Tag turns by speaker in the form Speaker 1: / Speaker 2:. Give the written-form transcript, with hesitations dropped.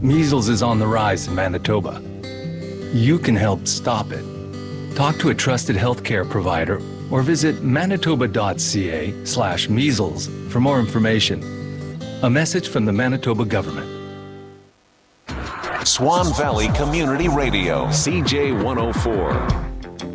Speaker 1: Measles is on the rise in Manitoba. You can help stop it. Talk to a trusted healthcare provider or visit manitoba.ca/measles for more information. A message from the Manitoba government.
Speaker 2: Swan Valley Community Radio, CJ104.